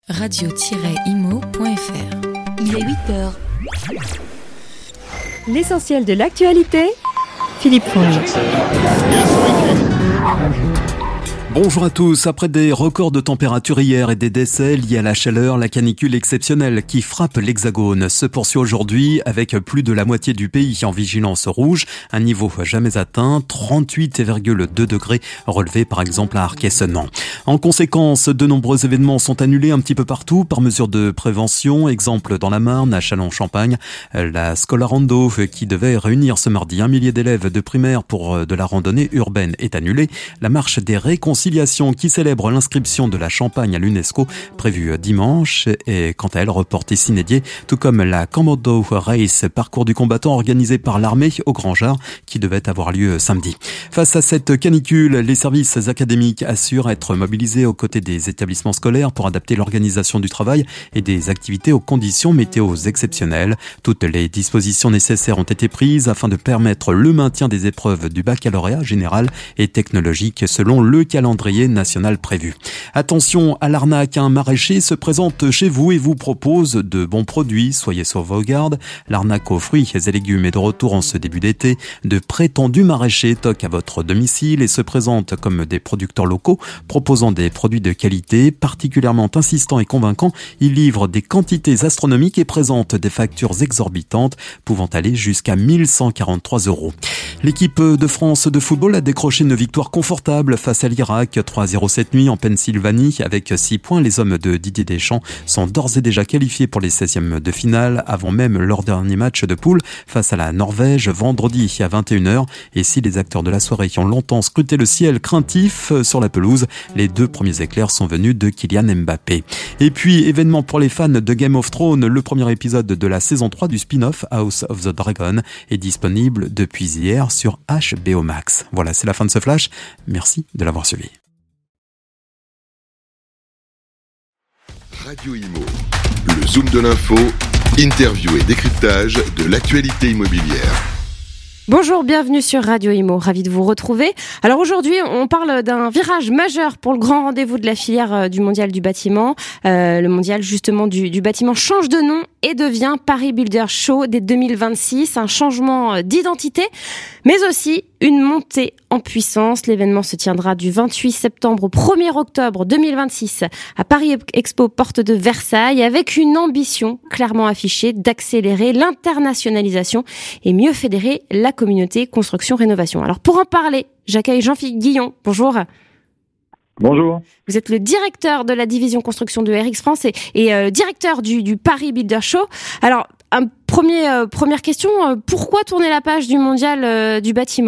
radio-imo.fr. Il est 8h. L'essentiel de l'actualité, Philippe Fonge. Bonjour à tous. Après des records de température hier et des décès liés à la chaleur, la canicule exceptionnelle qui frappe l'Hexagone se poursuit aujourd'hui avec plus de la moitié du pays en vigilance rouge, un niveau jamais atteint, 38,2 degrés relevés par exemple à Arc-et-Senans. En conséquence, de nombreux événements sont annulés un petit peu partout par mesure de prévention. Exemple dans la Marne, à Châlons-en-Champagne, la Scolarando qui devait réunir ce mardi 1 millier d'élèves de primaire pour de la randonnée urbaine est annulée. La marche des réconciliations qui célèbre l'inscription de la Champagne à l'UNESCO prévue dimanche et quant à elle reportée sine die, tout comme la Komodo Race, parcours du combattant organisé par l'armée au Grand Jar qui devait avoir lieu samedi. Face à cette canicule, les services académiques assurent être mobilisés aux côtés des établissements scolaires pour adapter l'organisation du travail et des activités aux conditions météo exceptionnelles. Toutes les dispositions nécessaires ont été prises afin de permettre le maintien des épreuves du baccalauréat général et technologique selon le calendrier national prévu. Attention à l'arnaque, un maraîcher se présente chez vous et vous propose de bons produits, soyez sur vos gardes. L'arnaque aux fruits et légumes est de retour en ce début d'été. De prétendus maraîchers toquent à votre domicile et se présentent comme des producteurs locaux proposant des produits de qualité particulièrement insistants et convaincants. Ils livrent des quantités astronomiques et présentent des factures exorbitantes pouvant aller jusqu'à 1143 €. L'équipe de France de football a décroché une victoire confortable face à l'Irak, 3-0 cette nuit en Pennsylvanie avec 6 points. Les hommes de Didier Deschamps sont d'ores et déjà qualifiés pour les 16e de finale avant même leur dernier match de poule face à la Norvège vendredi à 21h. Et si les acteurs de la soirée ont longtemps scruté le ciel craintif sur la pelouse, les 2 premiers éclairs sont venus de Kylian Mbappé. Et puis, événement pour les fans de Game of Thrones, le premier épisode de la saison 3 du spin-off House of the Dragon est disponible depuis hier sur HBO Max. Voilà, c'est la fin de ce flash. Merci de l'avoir suivi. Radio Imo, le zoom de l'info, interview et décryptage de l'actualité immobilière. Bonjour, bienvenue sur Radio Imo, ravi de vous retrouver. Alors aujourd'hui, on parle d'un virage majeur pour le grand rendez-vous de la filière du mondial du bâtiment. Le mondial justement du bâtiment change de nom et devient Paris Builder Show dès 2026. Un changement d'identité, mais aussi une montée en puissance. L'événement se tiendra du 28 septembre au 1er octobre 2026 à Paris Expo, porte de Versailles, avec une ambition clairement affichée d'accélérer l'internationalisation et mieux fédérer la communauté construction-rénovation. Alors pour en parler, j'accueille Jean-Philippe Guillon. Bonjour. Bonjour. Vous êtes le directeur de la division construction de RX France et directeur du Paris Builder Show. Alors, première question, pourquoi tourner la page du mondial du bâtiment ?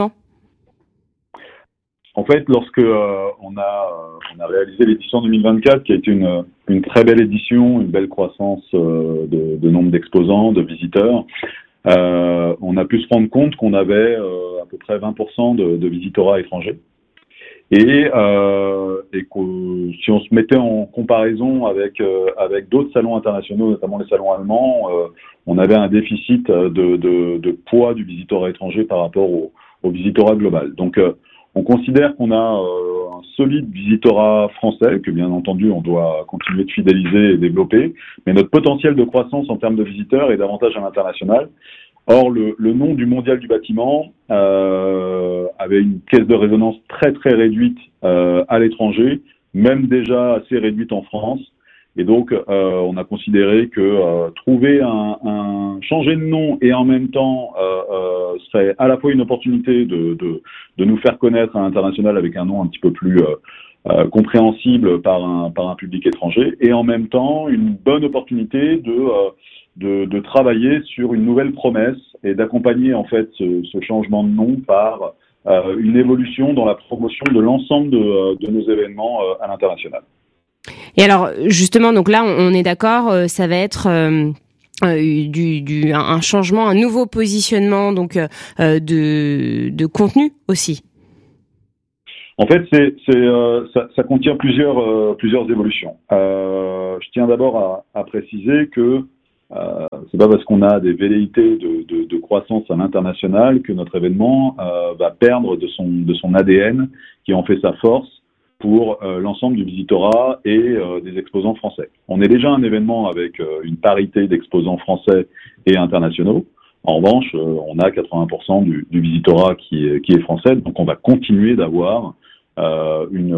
En fait, lorsque on a réalisé l'édition 2024, qui a été une très belle édition, une belle croissance de nombre d'exposants, de visiteurs, on a pu se rendre compte qu'on avait à peu près 20% de visitorat étranger. Et que si on se mettait en comparaison avec d'autres salons internationaux, notamment les salons allemands, on avait un déficit de poids du visitorat étranger par rapport au visitorat global. Donc on considère qu'on a un solide visitorat français, que bien entendu on doit continuer de fidéliser et développer, mais notre potentiel de croissance en termes de visiteurs est davantage à l'international. Or, le nom du mondial du bâtiment avait une caisse de résonance très très réduite à l'étranger, même déjà assez réduite en France. Et donc, on a considéré que trouver changer de nom et en même temps serait à la fois une opportunité de nous faire connaître à l'international avec un nom un petit peu plus compréhensible par un public étranger, et en même temps une bonne opportunité de travailler sur une nouvelle promesse et d'accompagner en fait ce changement de nom par une évolution dans la promotion de l'ensemble de nos événements à l'international. Et alors justement, donc là on est d'accord, ça va être un changement, un nouveau positionnement donc de contenu aussi. En fait, ça contient plusieurs évolutions. Je tiens d'abord à préciser que c'est pas parce qu'on a des velléités de croissance à l'international que notre événement va perdre de son ADN qui en fait sa force. pour l'ensemble du visitorat et des exposants français. On est déjà un événement avec une parité d'exposants français et internationaux. En revanche, on a 80% du visitorat qui est français, donc on va continuer d'avoir une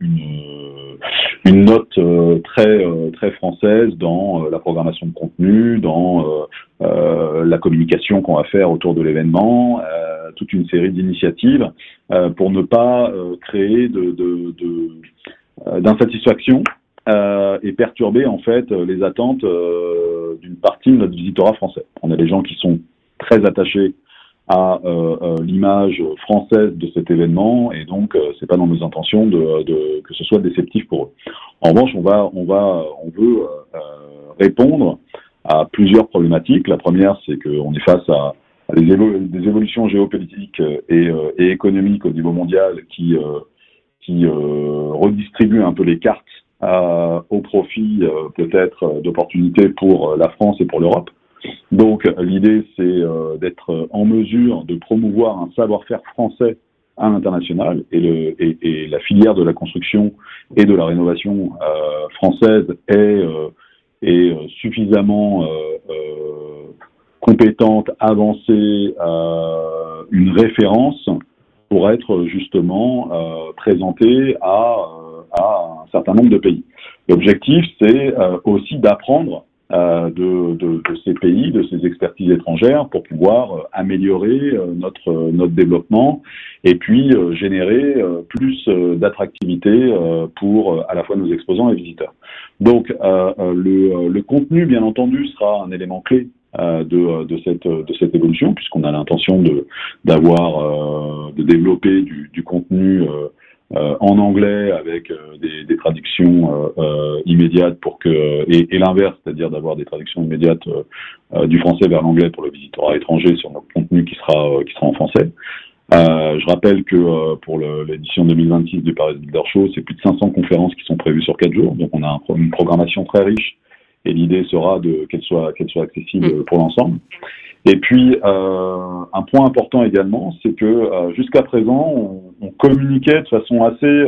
note très française dans la programmation de contenu, dans la communication qu'on va faire autour de l'événement, toute une série d'initiatives pour ne pas créer d'insatisfaction et perturber en fait les attentes d'une partie de notre visitorat français. On a des gens qui sont très attachés à l'image française de cet événement et donc c'est pas dans nos intentions que ce soit déceptif pour eux. En revanche, on veut répondre à plusieurs problématiques. La première, c'est qu'on est face à des évolutions géopolitiques et économiques au niveau mondial qui redistribuent un peu les cartes au profit peut-être d'opportunités pour la France et pour l'Europe. Donc l'idée c'est d'être en mesure de promouvoir un savoir-faire français à l'international et la filière de la construction et de la rénovation française est suffisamment compétente, avancée, une référence pour être justement présentée à un certain nombre de pays. L'objectif c'est aussi d'apprendre de ces pays, de ces expertises étrangères pour pouvoir améliorer notre développement et puis générer plus d'attractivité pour à la fois nos exposants et visiteurs. Donc le contenu bien entendu sera un élément clé de cette évolution puisqu'on a l'intention de développer du contenu en anglais avec des traductions immédiates et l'inverse, c'est-à-dire d'avoir des traductions immédiates du français vers l'anglais pour le visitorat étranger sur notre contenu qui sera en français. Je rappelle que pour l'édition 2026 du Paris Builder Show, c'est plus de 500 conférences qui sont prévues sur 4 jours, donc on a une programmation très riche et l'idée sera qu'elle soit accessible pour l'ensemble. Et puis, un point important également, c'est que jusqu'à présent, on communiquait de façon assez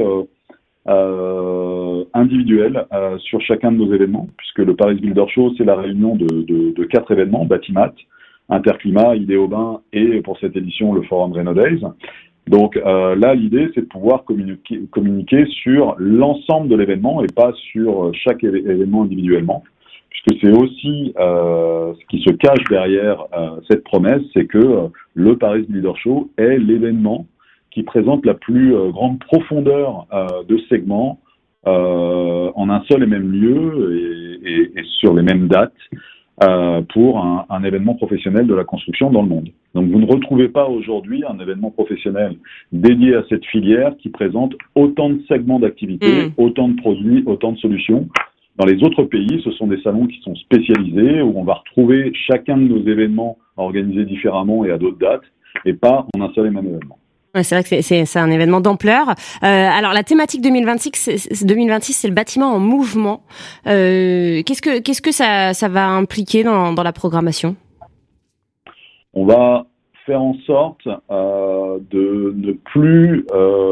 individuelle sur chacun de nos événements, puisque le Paris Builder Show, c'est la réunion de 4 événements, Batimat, Interclimat, Idéobain et pour cette édition, le Forum Reno Days. Donc là, l'idée, c'est de pouvoir communiquer sur l'ensemble de l'événement et pas sur chaque événement individuellement. Puisque c'est aussi ce qui se cache derrière cette promesse, c'est que le Paris Builder Show est l'événement qui présente la plus grande profondeur de segments en un seul et même lieu et sur les mêmes dates pour un événement professionnel de la construction dans le monde. Donc vous ne retrouvez pas aujourd'hui un événement professionnel dédié à cette filière qui présente autant de segments d'activité, autant de produits, autant de solutions. Dans les autres pays, ce sont des salons qui sont spécialisés, où on va retrouver chacun de nos événements organisés différemment et à d'autres dates, et pas en un seul et même événement. Ouais, c'est vrai que c'est un événement d'ampleur. Alors la thématique 2026, c'est le bâtiment en mouvement. Qu'est-ce que ça va impliquer dans la programmation ? On va faire en sorte de ne plus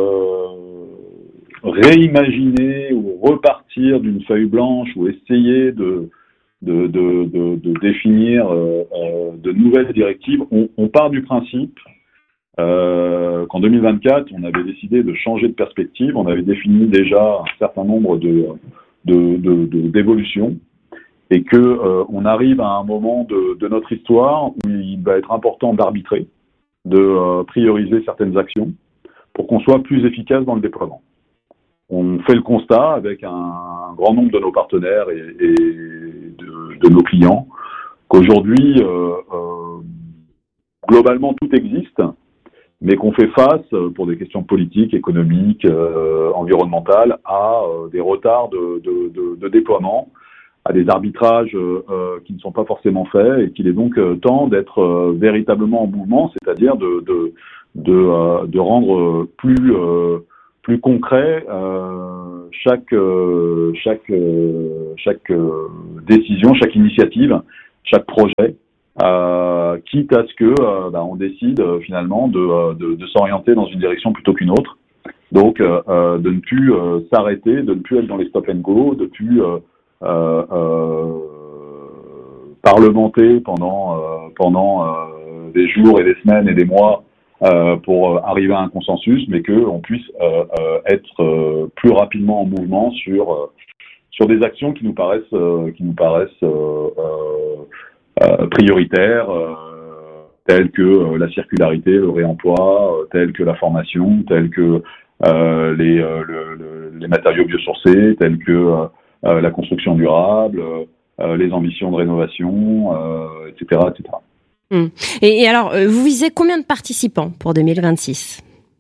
réimaginer ou repartir d'une feuille blanche ou essayer de définir de nouvelles directives. On part du principe qu'en 2024, on avait décidé de changer de perspective. On avait défini déjà un certain nombre d'évolutions et que on arrive à un moment de notre histoire où il va être important d'arbitrer, de prioriser certaines actions pour qu'on soit plus efficace dans le déploiement. On fait le constat avec un grand nombre de nos partenaires et de nos clients qu'aujourd'hui, globalement, tout existe, mais qu'on fait face, pour des questions politiques, économiques, environnementales, à des retards de déploiement, à des arbitrages qui ne sont pas forcément faits et qu'il est donc temps d'être véritablement en mouvement, c'est-à-dire de rendre plus concret chaque décision, chaque initiative, chaque projet, quitte à ce que on décide finalement de s'orienter dans une direction plutôt qu'une autre. Donc, de ne plus s'arrêter, de ne plus être dans les stop and go, de ne plus parlementer pendant des jours et des semaines et des mois pour arriver à un consensus, mais qu'on puisse être plus rapidement en mouvement sur des actions qui nous paraissent prioritaires, telles que la circularité, le réemploi, telles que la formation, telles que les matériaux biosourcés, tels que la construction durable, les ambitions de rénovation, etc., etc. Et alors, vous visez combien de participants pour 2026 ?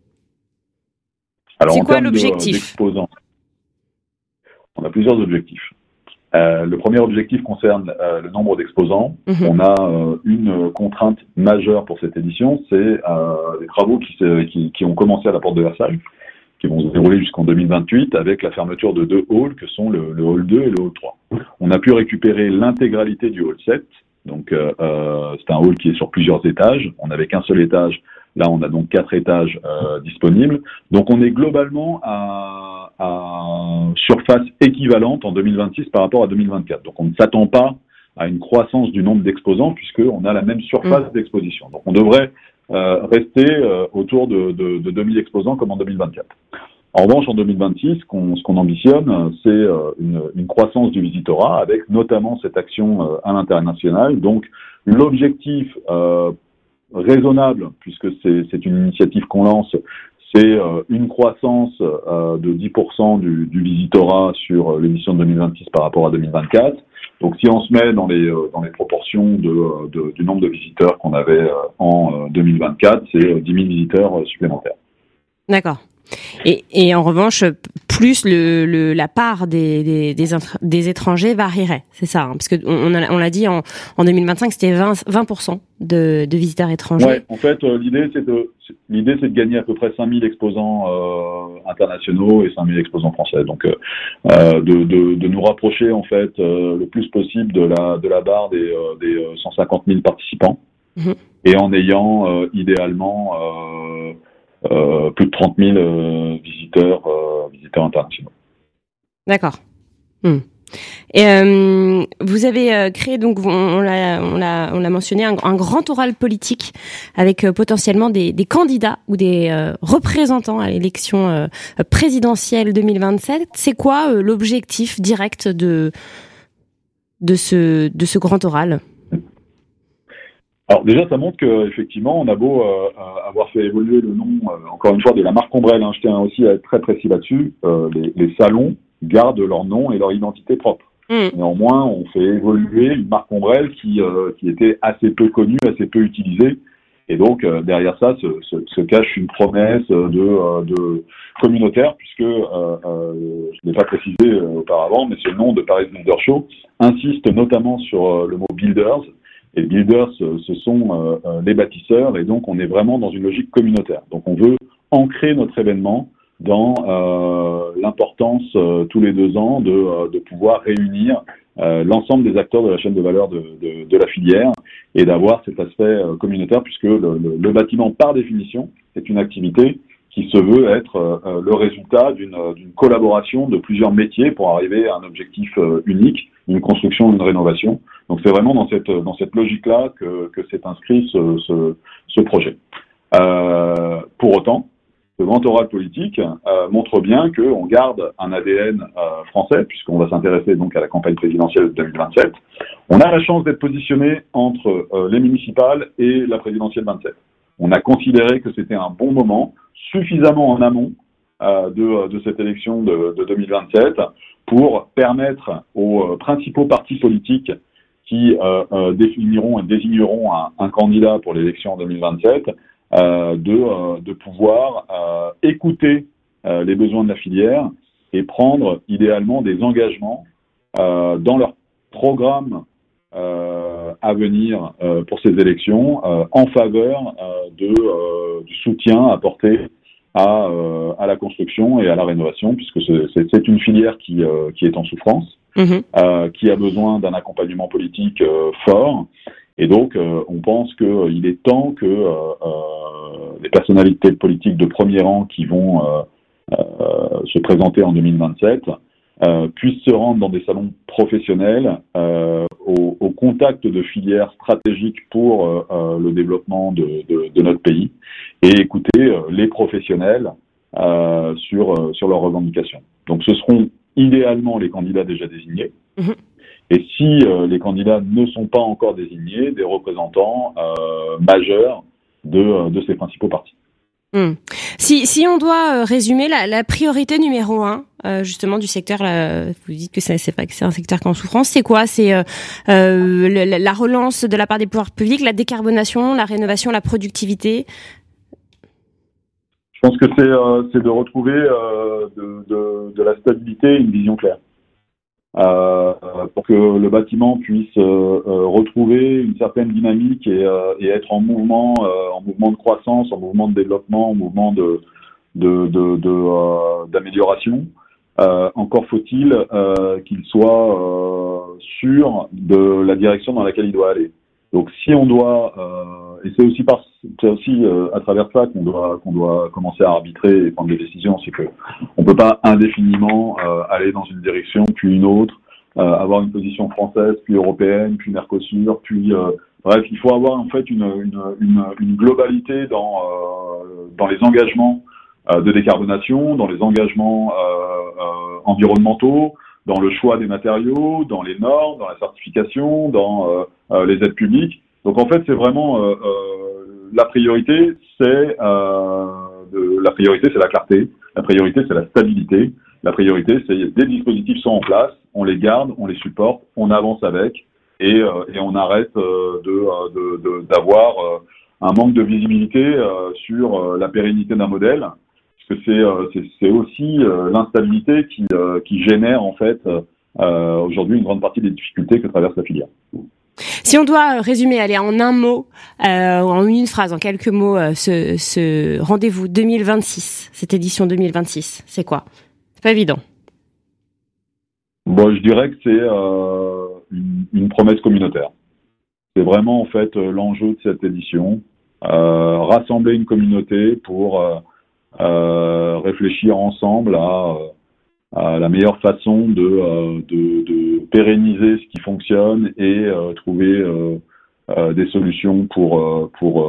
Alors, c'est quoi l'objectif ? D'exposants, on a plusieurs objectifs. Le premier objectif concerne le nombre d'exposants. On a une contrainte majeure pour cette édition, c'est des travaux qui ont commencé à la porte de Versailles, qui vont se dérouler jusqu'en 2028 avec la fermeture de 2 halls que sont le hall 2 et le hall 3. On a pu récupérer l'intégralité du hall 7, donc c'est un hall qui est sur plusieurs étages. On n'avait qu'un seul étage, là on a donc 4 étages disponibles. Donc on est globalement à surface équivalente en 2026 par rapport à 2024. Donc on ne s'attend pas à une croissance du nombre d'exposants puisqu'on a la même surface d'exposition. Donc on devrait rester autour de 2000 exposants comme en 2024. En revanche, en 2026, ce qu'on ambitionne, c'est une croissance du visitorat avec notamment cette action à l'international. Donc l'objectif raisonnable, puisque c'est une initiative qu'on lance, c'est une croissance de 10% du visitorat sur l'édition de 2026 par rapport à 2024. Donc si on se met dans les proportions du nombre de visiteurs qu'on avait en 2024, c'est 10 000 visiteurs supplémentaires. D'accord. Et en revanche, plus la part des étrangers varierait, c'est ça, hein, parce que on l'a dit en 2025, c'était 20% de visiteurs étrangers. Ouais, en fait, l'idée c'est de gagner à peu près 5000 exposants internationaux et 5000 exposants français. Donc de nous rapprocher en fait le plus possible de la barre des 150 000 participants et en ayant idéalement plus de 30 000 visiteurs internationaux. D'accord. Et vous avez créé, donc on l'a mentionné, un grand oral politique avec potentiellement des candidats ou des représentants à l'élection présidentielle 2027. C'est quoi l'objectif direct de ce grand oral ? Alors déjà, ça montre qu'effectivement, on a beau avoir fait évoluer le nom, encore une fois, de la marque Ombrelle, hein, je tiens aussi à être très précis là-dessus, les salons gardent leur nom et leur identité propre. Néanmoins, on fait évoluer une marque Ombrelle qui était assez peu connue, assez peu utilisée, et donc derrière ça se cache une promesse de communautaire, puisque je ne l'ai pas précisé auparavant, mais ce nom de Paris Builder Show insiste notamment sur le mot builders. Et builders, ce sont les bâtisseurs, et donc on est vraiment dans une logique communautaire. Donc on veut ancrer notre événement dans l'importance tous les 2 ans de pouvoir réunir l'ensemble des acteurs de la chaîne de valeur de la filière et d'avoir cet aspect communautaire, puisque le bâtiment, par définition, est une activité qui se veut être le résultat d'une collaboration de plusieurs métiers pour arriver à un objectif unique, une construction, une rénovation. Donc c'est vraiment dans cette logique-là que s'est inscrit ce projet. Pour autant, ce grand oral politique montre bien qu'on garde un ADN français, puisqu'on va s'intéresser donc à la campagne présidentielle de 2027. On a la chance d'être positionné entre les municipales et la présidentielle 27. On a considéré que c'était un bon moment, suffisamment en amont de cette élection de 2027, pour permettre aux principaux partis politiques qui définiront et désigneront un candidat pour l'élection en 2027 de pouvoir écouter les besoins de la filière et prendre idéalement des engagements dans leur programme à venir pour ces élections en faveur du soutien apporté à la construction et à la rénovation, puisque c'est une filière qui est en souffrance, qui a besoin d'un accompagnement politique fort. Et donc, on pense qu'il est temps que les personnalités politiques de premier rang qui vont se présenter en 2027, puissent se rendre dans des salons professionnels au contact de filières stratégiques pour le développement de notre pays et écouter les professionnels sur leurs revendications. Donc ce seront idéalement les candidats déjà désignés. Mmh. Et si les candidats ne sont pas encore désignés, des représentants majeurs de ces principaux partis. Si on doit résumer la priorité numéro 1 justement du secteur, là, vous dites que c'est vrai que c'est un secteur qui est en souffrance, c'est quoi? C'est la relance de la part des pouvoirs publics, la décarbonation, la rénovation, la productivité? Je pense que c'est de retrouver de la stabilité et une vision claire. Pour que le bâtiment puisse retrouver une certaine dynamique et être en mouvement de croissance, en mouvement de développement, en mouvement d'amélioration. Encore faut-il qu'il soit sûr de la direction dans laquelle il doit aller. Donc si on doit, et c'est aussi à travers ça qu'on doit commencer à arbitrer et prendre des décisions, c'est que on peut pas indéfiniment aller dans une direction puis une autre, avoir une position française puis européenne puis Mercosur puis bref, il faut avoir en fait une globalité dans les engagements de décarbonation, dans les engagements environnementaux, dans le choix des matériaux, dans les normes, dans la certification, dans les aides publiques. Donc en fait, c'est vraiment la priorité, c'est la clarté, la priorité, c'est la stabilité, la priorité, c'est des dispositifs sont en place, on les garde, on les supporte, on avance avec et on arrête d'avoir un manque de visibilité sur la pérennité d'un modèle. Parce que c'est aussi l'instabilité qui génère en fait aujourd'hui une grande partie des difficultés que traverse la filière. Si on doit résumer, aller en un mot, en une phrase, en quelques mots, ce rendez-vous 2026, cette édition 2026, c'est quoi? C'est pas évident. Bon, je dirais que c'est une promesse communautaire. C'est vraiment en fait l'enjeu de cette édition, rassembler une communauté pour réfléchir ensemble à la meilleure façon de pérenniser ce qui fonctionne et trouver des solutions pour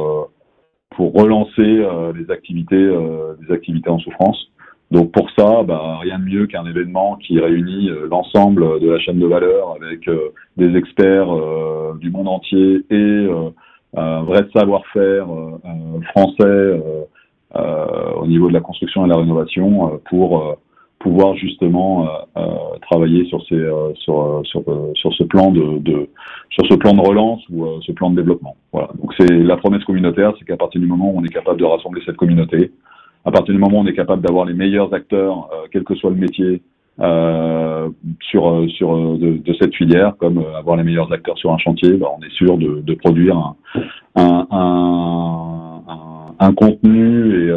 relancer les activités en souffrance. Donc pour ça, rien de mieux qu'un événement qui réunit l'ensemble de la chaîne de valeur avec des experts du monde entier et un vrai savoir-faire français au niveau de la construction et de la rénovation pour pouvoir justement travailler sur ce plan de relance ou ce plan de développement. Voilà. Donc c'est la promesse communautaire, c'est qu'à partir du moment où on est capable de rassembler cette communauté, à partir du moment où on est capable d'avoir les meilleurs acteurs, quel que soit le métier, de cette filière, comme avoir les meilleurs acteurs sur un chantier, on est sûr de produire un contenu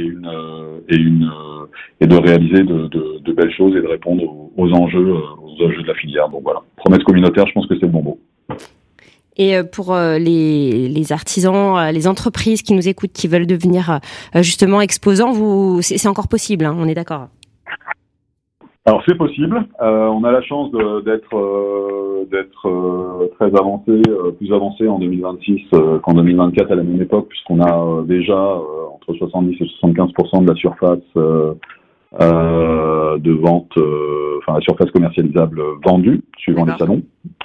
et de réaliser de belles choses et de répondre aux enjeux de la filière. Donc voilà, promesse communautaire, je pense que c'est le bon mot. Et pour les artisans, les entreprises qui nous écoutent, qui veulent devenir justement exposants, c'est encore possible, hein, on est d'accord? Alors c'est possible. On a la chance d'être très avancé, plus avancé en 2026 qu'en 2024 à la même époque, puisqu'on a déjà entre 70 et 75% de la surface de vente, la surface commercialisable vendue suivant les salons.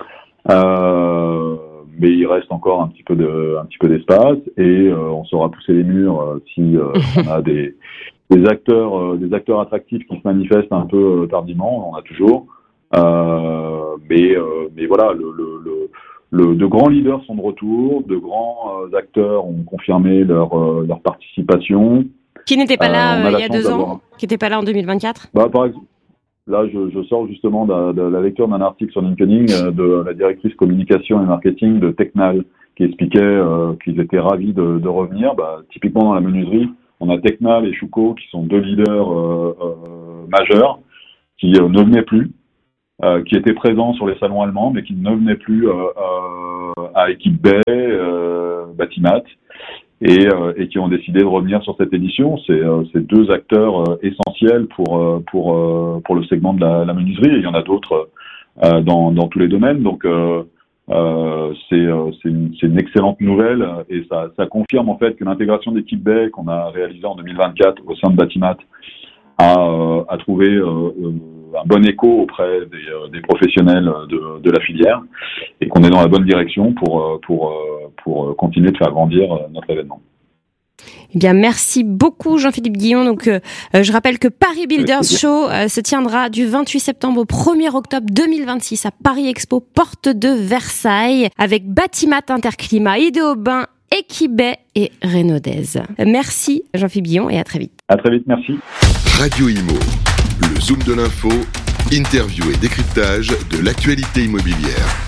Mais il reste encore un petit peu d'espace et on saura pousser les murs si on a des acteurs attractifs qui se manifestent un peu tardivement, on en a toujours. Mais voilà, de grands leaders sont de retour, de grands acteurs ont confirmé leur participation. Qui n'étaient pas là il y a 2 ans, qui n'étaient pas là en 2024. Par exemple, là, je sors justement de la lecture d'un article sur LinkedIn de la directrice communication et marketing de Technal, qui expliquait qu'ils étaient ravis de revenir. Typiquement dans la menuiserie, on a Technal et Schuco qui sont 2 leaders majeurs qui ne venaient plus, qui étaient présents sur les salons allemands, mais qui ne venaient plus à Équipe Bay, Batimat. et qui ont décidé de revenir sur cette édition. C'est deux acteurs essentiels pour le segment de la menuiserie, et il y en a d'autres dans tous les domaines. Donc c'est une excellente nouvelle, et ça confirme en fait que l'intégration d'Équipe Baie qu'on a réalisée en 2024 au sein de Batimat a trouvé un bon écho auprès des professionnels de la filière, et qu'on est dans la bonne direction pour continuer de faire grandir notre événement. Eh bien, merci beaucoup Jean-Philippe Guillon. Donc, je rappelle que Paris Builders Show se tiendra du 28 septembre au 1er octobre 2026 à Paris Expo, porte de Versailles, avec Batimat, Interclimat, Idéaubin, Équipe Baie et Renaudez. Merci Jean-Philippe Guillon, et à très vite. À très vite, merci. Radio Imo, le zoom de l'info, interview et décryptage de l'actualité immobilière.